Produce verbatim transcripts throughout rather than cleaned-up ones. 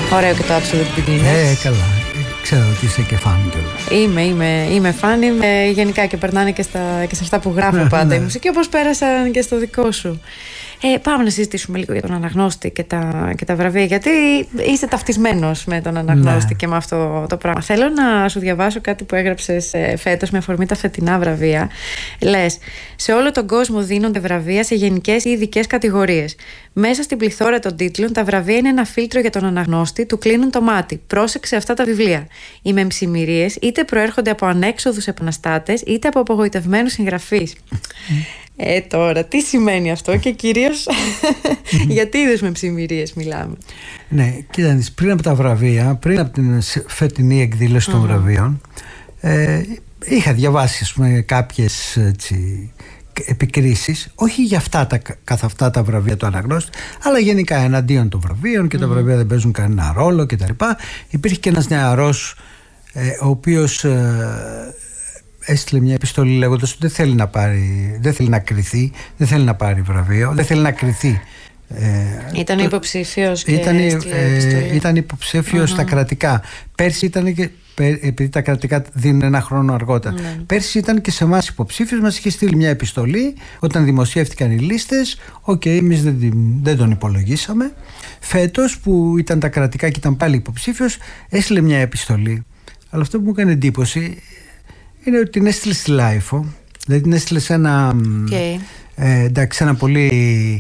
Ωραίο και το Absolute Beginners. Ε, καλά. Ξέρω ότι είσαι και φαν κιόλας. Είμαι, είμαι, είμαι φαν. Είμαι γενικά και περνάνε και, στα, και σε αυτά που γράφω πάντα ναι. η μουσική, όπως πέρασαν και στο δικό σου. Ε, πάμε να συζητήσουμε λίγο για τον αναγνώστη και τα, και τα βραβεία, γιατί είσαι ταυτισμένος με τον αναγνώστη, ναι, και με αυτό το πράγμα. Θέλω να σου διαβάσω κάτι που έγραψες ε, φέτος με αφορμή τα φετινά βραβεία. Λες: σε όλο τον κόσμο δίνονται βραβεία σε γενικές ή ειδικές κατηγορίες. Μέσα στην πληθώρα των τίτλων, τα βραβεία είναι ένα φίλτρο για τον αναγνώστη, του κλείνουν το μάτι. Πρόσεξε αυτά τα βιβλία. Οι μεμψημυρίες είτε προέρχονται από ανέξοδους επαναστάτες, είτε από απογοητευμένους συγγραφείς. Ε, τώρα, τι σημαίνει αυτό και κυρίως γιατί είδους μεμψημυρίες μιλάμε? Ναι, κοίτα, πριν από τα βραβεία, πριν από την φετινή εκδήλωση των mm-hmm. βραβείων, ε, είχα διαβάσει, ας πούμε, κάποιες έτσι, επικρίσεις, όχι για αυτά τα, καθ' αυτά τα βραβεία του αναγνώστη, αλλά γενικά εναντίον των βραβείων και mm-hmm. τα βραβεία δεν παίζουν κανένα ρόλο κτλ. Υπήρχε και ένας νεαρός ε, ο οποίος ε, έστειλε μια επιστολή λέγοντας ότι δεν θέλει να πάρει, δεν θέλει να κριθεί, δεν θέλει να πάρει βραβείο, δεν θέλει να κριθεί. Ε, ήταν το, υποψήφιος και ήταν, ε, ήταν υποψήφιος uh-huh. στα κρατικά. Πέρσι ήταν και, επειδή τα κρατικά δίνουν ένα χρόνο αργότερα, uh-huh. πέρσι ήταν και σε εμάς υποψήφιος, μας είχε στείλει μια επιστολή όταν δημοσιεύτηκαν οι λίστες. Οκ, okay, εμείς δεν, δεν τον υπολογίσαμε. Φέτος που ήταν τα κρατικά και ήταν πάλι υποψήφιος, έστειλε μια επιστολή. Αλλά αυτό που μου έκανε εντύπωση είναι ότι την έστειλε στη Λάιφο, δηλαδή την έστειλε σε ένα, okay. ε, εντάξει, ένα πολύ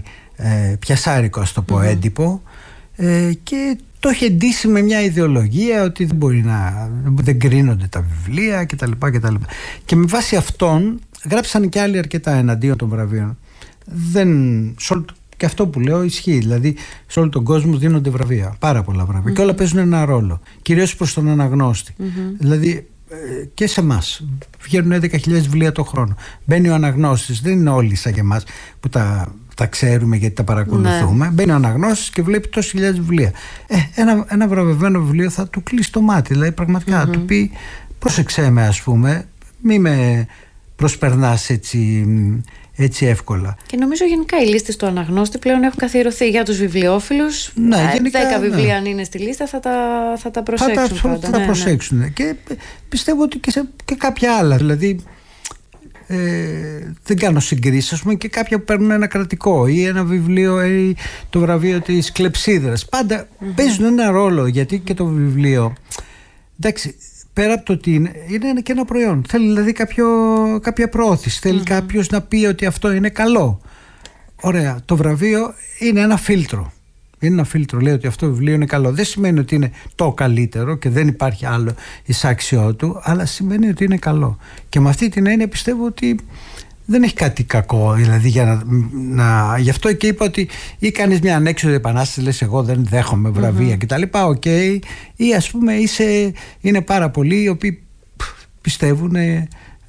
ε, πιασάρικο, ας το πω, mm-hmm. έντυπο, ε, και το είχε ντύσει με μια ιδεολογία ότι δεν μπορεί να, δεν κρίνονται τα βιβλία κτλ. κτλ. Και με βάση αυτόν γράψαν και άλλοι αρκετά εναντίον των βραβείων. Δεν, και αυτό που λέω ισχύει, δηλαδή σε όλο τον κόσμο δίνονται βραβεία, πάρα πολλά βραβεία, mm-hmm. και όλα παίζουν ένα ρόλο, κυρίως προς τον αναγνώστη. Mm-hmm. Δηλαδή και σε εμάς βγαίνουν έντεκα χιλιάδες βιβλία το χρόνο. Μπαίνει ο αναγνώστης, δεν είναι όλοι σαν και εμάς που τα, τα ξέρουμε γιατί τα παρακολουθούμε. Ναι. Μπαίνει ο αναγνώστης και βλέπει τόσες χιλιάδες βιβλία. Ε, ένα, ένα βραβευμένο βιβλίο θα του κλείσει το μάτι. Δηλαδή πραγματικά mm-hmm. του πει: πρόσεξέ με, ας πούμε, μη με προσπερνάς έτσι, έτσι εύκολα. Και νομίζω γενικά οι λίστες του αναγνώστη πλέον έχουν καθιερωθεί για τους βιβλιοφίλους. Ναι, γενικά, δέκα βιβλία, ναι, αν είναι στη λίστα θα τα, θα τα προσέξουν. Θα τα, πάντα. Θα τα ναι, προσέξουν. Ναι. Και πιστεύω ότι και, σε, και κάποια άλλα. Δηλαδή ε, δεν κάνω συγκρίσεις, ας πούμε, και κάποια που παίρνουν ένα κρατικό ή ένα βιβλίο ή το βραβείο της κλεψίδρας. Πάντα mm-hmm. παίζουν ένα ρόλο, γιατί και το βιβλίο, εντάξει, πέρα από το ότι είναι, είναι και ένα προϊόν. Θέλει δηλαδή κάποιο, κάποια προώθηση. Θέλει mm-hmm. κάποιος να πει ότι αυτό είναι καλό. Ωραία. Το βραβείο είναι ένα φίλτρο. Είναι ένα φίλτρο. Λέει ότι αυτό το βιβλίο είναι καλό. Δεν σημαίνει ότι είναι το καλύτερο και δεν υπάρχει άλλο εισάξιό του, αλλά σημαίνει ότι είναι καλό. Και με αυτή την έννοια πιστεύω ότι δεν έχει κάτι κακό. Δηλαδή για να, να, γι' αυτό και είπα ότι ή κάνεις μια ανέξοδη επανάσταση, λες εγώ δεν δέχομαι βραβεία mm-hmm. κτλ. Οκ. Okay. Ή ας πούμε είσαι, είναι πάρα πολλοί οι οποίοι πιστεύουν ε,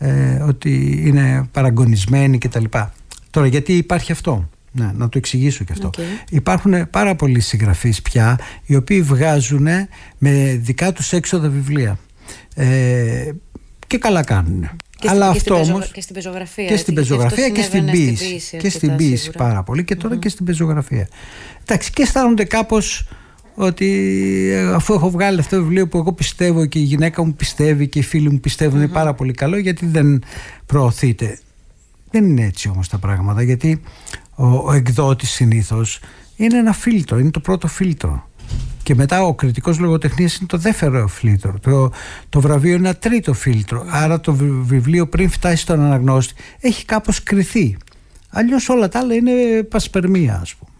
ότι είναι παραγωνισμένοι κτλ. Τώρα γιατί υπάρχει αυτό? Να, να το εξηγήσω και αυτό. Okay. Υπάρχουν πάρα πολλοί συγγραφείς πια οι οποίοι βγάζουν με δικά τους έξοδα βιβλία. Ε, και καλά κάνουν. Και αλλά στην, αυτό και όμως και στην πεζογραφία, και στην πεζογραφία και στην ποίηση και στην ποίηση πάρα πολύ και τώρα mm-hmm. και στην πεζογραφία. Εντάξει, και αισθάνονται κάπως ότι αφού έχω βγάλει αυτό το βιβλίο που εγώ πιστεύω και η γυναίκα μου πιστεύει και οι φίλοι μου πιστεύουν mm-hmm. είναι πάρα πολύ καλό, γιατί δεν προωθείται? Δεν είναι έτσι όμως τα πράγματα, γιατί ο, ο εκδότης συνήθως είναι ένα φίλτρο, είναι το πρώτο φίλτρο. Και μετά ο κριτικός λογοτεχνίας είναι το δεύτερο φίλτρο. Το, το βραβείο είναι ένα τρίτο φίλτρο. Άρα το βιβλίο πριν φτάσει στον αναγνώστη έχει κάπως κριθεί. Αλλιώς όλα τα άλλα είναι πασπερμία, ας πούμε.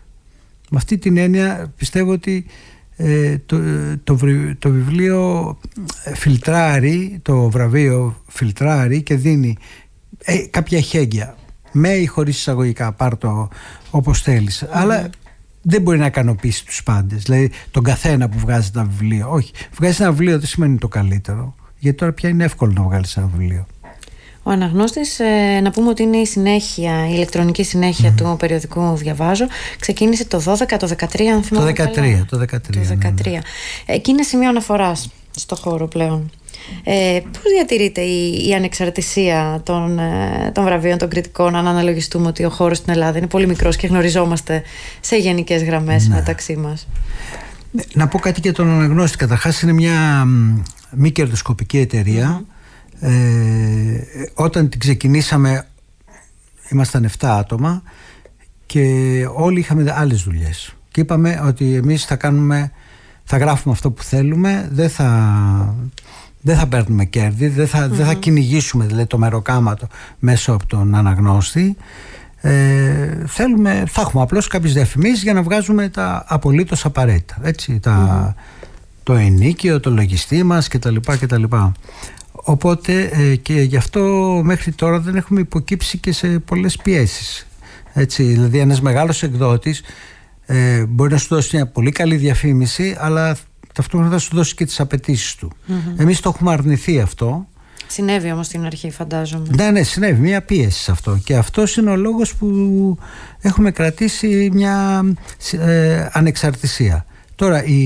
Με αυτή την έννοια πιστεύω ότι ε, το, το, το βιβλίο φιλτράρει, το βραβείο φιλτράρει και δίνει ε, κάποια εχέγγυα. Με ή χωρίς εισαγωγικά, πάρ' το όπως θέλεις. Mm-hmm. Αλλά δεν μπορεί να ικανοποιήσει τους πάντες. Δηλαδή τον καθένα που βγάζει ένα βιβλίο. Όχι, βγάζει ένα βιβλίο δεν σημαίνει το καλύτερο. Γιατί τώρα πια είναι εύκολο να βγάλεις ένα βιβλίο. Ο αναγνώστης, ε, να πούμε ότι είναι η συνέχεια, η ηλεκτρονική συνέχεια mm-hmm. του περιοδικού Διαβάζω. Ξεκίνησε το δώδεκα, το δεκατρία, αν θυμάμαι το δεκατρία, καλά. Το δεκατρία, το δεκατρία. Ναι, ναι. Εκεί είναι σημείο αναφοράς στο χώρο πλέον. Ε, πώς διατηρείται η, η ανεξαρτησία των, ε, των βραβείων, των κριτικών, αν αναλογιστούμε ότι ο χώρος στην Ελλάδα είναι πολύ μικρός και γνωριζόμαστε σε γενικές γραμμές ναι. μεταξύ μας? Να πω κάτι για τον Αναγνώστη. Καταρχάς είναι μια μη κερδοσκοπική εταιρεία. Mm-hmm. ε, Όταν την ξεκινήσαμε ήμασταν επτά άτομα και όλοι είχαμε άλλες δουλειές και είπαμε ότι εμείς θα κάνουμε, θα γράφουμε αυτό που θέλουμε, δεν θα, δεν θα παίρνουμε κέρδη, δεν θα, mm-hmm. δεν θα κυνηγήσουμε δηλαδή το μεροκάματο μέσω από τον Αναγνώστη. Ε, θέλουμε, θα έχουμε απλώς κάποιες διαφημίσεις για να βγάζουμε τα απολύτως απαραίτητα, έτσι, τα, mm-hmm. το ενίκιο, το λογιστή μας κτλ. κτλ. Οπότε ε, και γι' αυτό μέχρι τώρα δεν έχουμε υποκύψει και σε πολλές πιέσεις, έτσι, δηλαδή ένας μεγάλος εκδότης ε, μπορεί να σου δώσει μια πολύ καλή διαφήμιση αλλά ταυτόχρονα θα σου δώσει και τις απαιτήσεις του. Mm-hmm. Εμείς το έχουμε αρνηθεί αυτό. Συνέβη όμως στην αρχή, φαντάζομαι. Ναι, ναι, συνέβη μια πίεση σε αυτό. Και αυτός είναι ο λόγος που έχουμε κρατήσει μια ε, ανεξαρτησία. Τώρα, η,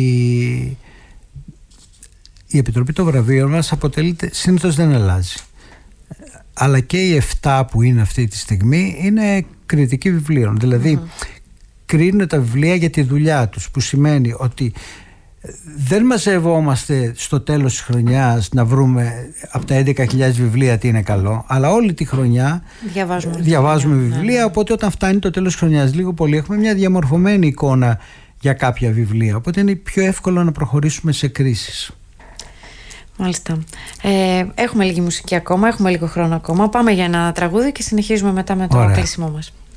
η Επιτροπή των Βραβείων μας αποτελείται, συνήθως δεν αλλάζει. Αλλά και οι εφτά που είναι αυτή τη στιγμή είναι κριτικοί βιβλίων. Δηλαδή, mm-hmm. κρίνουν τα βιβλία για τη δουλειά τους, που σημαίνει ότι δεν μαζευόμαστε στο τέλος της χρονιάς να βρούμε από τα έντεκα χιλιάδες βιβλία τι είναι καλό, αλλά όλη τη χρονιά διαβάζουμε, διαβάζουμε βιβλία, ναι. Οπότε όταν φτάνει το τέλος της χρονιάς λίγο πολύ έχουμε μια διαμορφωμένη εικόνα για κάποια βιβλία, οπότε είναι πιο εύκολο να προχωρήσουμε σε κρίσεις. Μάλιστα. Ε, έχουμε λίγη μουσική ακόμα, έχουμε λίγο χρόνο ακόμα. Πάμε για ένα τραγούδι και συνεχίζουμε μετά με το κλείσιμό μας.